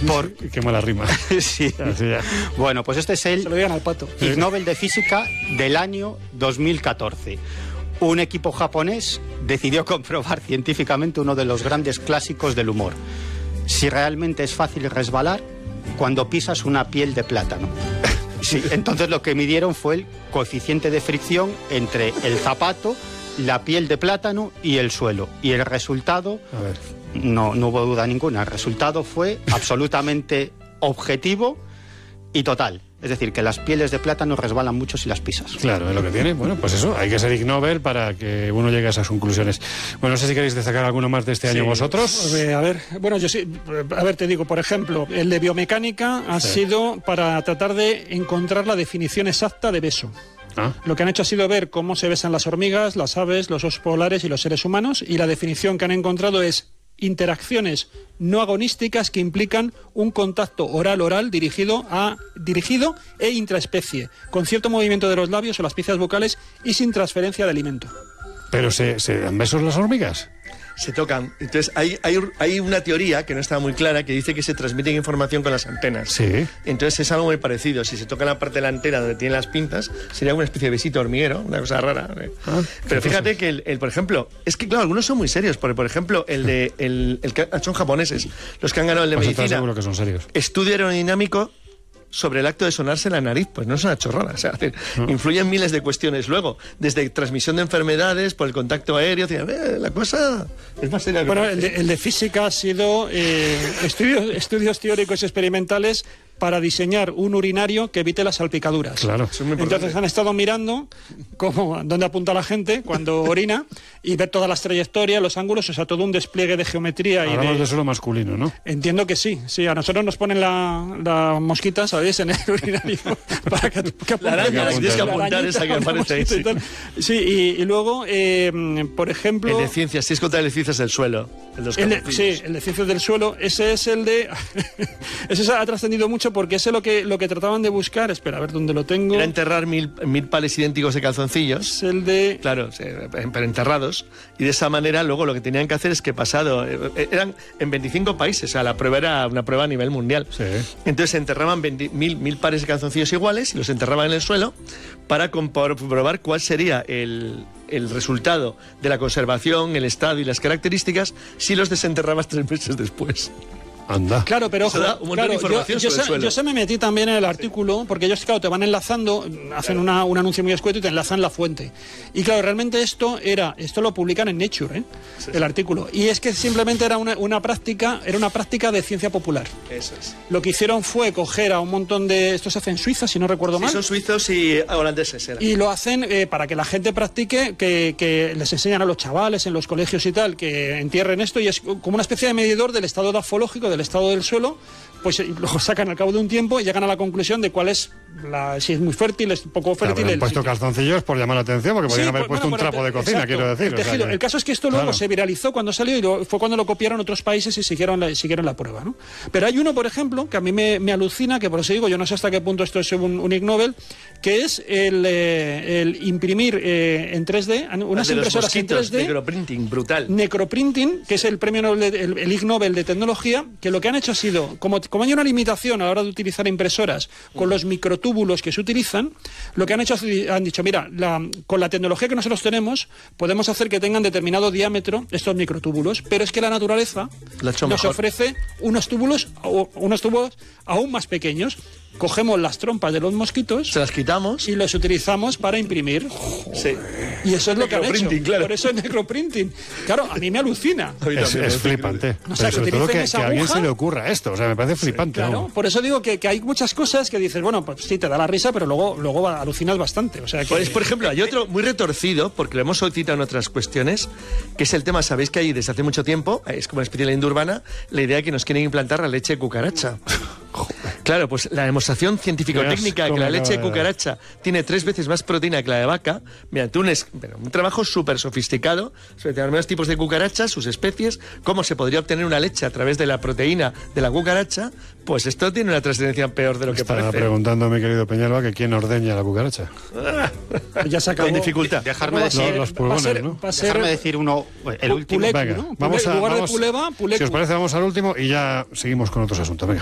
Qué mala rima. Sí. Así ya. Bueno, pues este es el Se lo digan al pato. Ig Nobel de Física del año 2014. Un equipo japonés decidió comprobar científicamente uno de los grandes clásicos del humor. Si realmente es fácil resbalar cuando pisas una piel de plátano. Sí, entonces lo que midieron fue el coeficiente de fricción entre el zapato, la piel de plátano y el suelo. Y el resultado, A ver. no hubo duda ninguna, el resultado fue absolutamente objetivo y total. Es decir, que las pieles de plátano resbalan mucho si las pisas. Claro, es lo que tiene. Bueno, pues eso, hay que ser Ig Nobel para que uno llegue a esas conclusiones. Bueno, no sé si queréis destacar alguno más de este año vosotros. A ver, bueno, yo sí, a ver, te digo, por ejemplo, el de biomecánica ha sido para tratar de encontrar la definición exacta de beso. Lo que han hecho ha sido ver cómo se besan las hormigas, las aves, los osos polares y los seres humanos, y la definición que han encontrado es interacciones no agonísticas que implican un contacto oral-oral dirigido e intraespecie, con cierto movimiento de los labios o las piezas vocales y sin transferencia de alimento. ¿Pero se dan besos las hormigas? Se tocan. Entonces hay una teoría que no está muy clara que dice que se transmite información con las antenas. Sí. Entonces es algo muy parecido. Si se toca la parte de la antena donde tiene las pinzas, sería una especie de besito hormiguero, una cosa rara. Pero fíjate que por ejemplo, es que claro, algunos son muy serios. Porque, por ejemplo, son japoneses, los que han ganado el de medicina. Seguro que son serios. Estudio aerodinámico sobre el acto de sonarse la nariz, pues no es una chorrada, o sea, influyen miles de cuestiones luego, desde transmisión de enfermedades, por el contacto aéreo, la cosa es más seria. Bueno, el de física ha sido estudios teóricos y experimentales para diseñar un urinario que evite las salpicaduras. Claro. Entonces han estado mirando dónde apunta la gente cuando orina y ver todas las trayectorias, los ángulos, o sea, todo un despliegue de geometría. Hablamos de suelo masculino, ¿no? Entiendo que sí. A nosotros nos ponen la mosquita, ¿sabéis? En el urinario para que la araña, tienes que apuntar esa que aparece ahí. Sí, y luego, por ejemplo... El de ciencias, tienes que contar el de ciencias del suelo. El de ciencias del suelo, ese es el de... ese ha trascendido mucho porque ese es lo que trataban de buscar. Espera, a ver dónde lo tengo. Era enterrar mil pares idénticos de calzoncillos. Es el de... Claro, pero enterrados. Y de esa manera luego lo que tenían que hacer es que eran en 25 países, o sea, la prueba era una prueba a nivel mundial. Sí. Entonces se enterraban mil pares de calzoncillos iguales y los enterraban en el suelo para comprobar cuál sería el resultado de la conservación, el estado y las características si los desenterrabas 3 meses después. Anda. Claro, pero ojo, yo se me metí también en el artículo, porque ellos, claro, te van enlazando, hacen un anuncio muy escueto y te enlazan la fuente. Y claro, realmente esto lo publican en Nature, el artículo. Y es que simplemente era una práctica de ciencia popular. Eso es. Lo que hicieron fue coger a un montón de... Esto se hace en Suiza, si no recuerdo mal. Sí, son suizos y holandeses. Y lo hacen para que la gente practique, que les enseñan a los chavales en los colegios y tal, que entierren esto, y es como una especie de medidor del estado dafológico, del estado del suelo, pues lo sacan al cabo de un tiempo y llegan a la conclusión de cuál es si es muy fértil, es poco fértil. Han puesto calzoncillos por llamar la atención, porque podrían haber puesto un trapo de cocina, exacto, quiero decir. El caso es que esto luego se viralizó cuando salió y fue cuando lo copiaron otros países y siguieron la prueba, ¿no? Pero hay uno, por ejemplo, que a mí me alucina, que por eso digo, yo no sé hasta qué punto esto es un Ig Nobel, que es el imprimir en 3D, unas impresoras en 3D. Necroprinting, brutal. Necroprinting, que es el premio Nobel, el Ig Nobel de tecnología, que lo que han hecho ha sido, como hay una limitación a la hora de utilizar impresoras con los microtúbulos que se utilizan, lo que han hecho han dicho, mira, con la tecnología que nosotros tenemos, podemos hacer que tengan determinado diámetro estos microtúbulos, pero es que la naturaleza nos ofrece unos tubos aún más pequeños. Cogemos las trompas de los mosquitos, se las quitamos y los utilizamos para imprimir. Sí. Y eso es lo que han hecho. Claro. Por eso es necroprinting. Claro, a mí me alucina. Es flipante. O sea, sobre todo que a alguien aguja, se le ocurra esto. O sea, me parece flipante. Claro, ¿no? por eso digo que hay muchas cosas que dices, bueno, pues sí, te da la risa, pero luego alucinas bastante. O sea, que... Pues, por ejemplo, hay otro muy retorcido, porque lo hemos citado en otras cuestiones, que es el tema, sabéis que hay desde hace mucho tiempo, es como una especie de leyenda urbana, la idea de que nos quieren implantar la leche de cucaracha. Claro, pues la demostración científico-técnica de que la leche de cucaracha tiene 3 veces más proteína que la de vaca, mediante un trabajo súper sofisticado sobre determinados tipos de cucarachas, sus especies, cómo se podría obtener una leche a través de la proteína de la cucaracha, pues esto tiene una trascendencia peor de lo que parece. Estaba preguntando, mi querido Peñalba, que quién ordeña la cucaracha. Ya se acabó. Con dificultad. Dejarme decir, los pulgones, ¿no? Dejarme decir uno, el último. Venga, ¿no? vamos en lugar de Pulecu. Si os parece, vamos al último y ya seguimos con otros asuntos. Venga.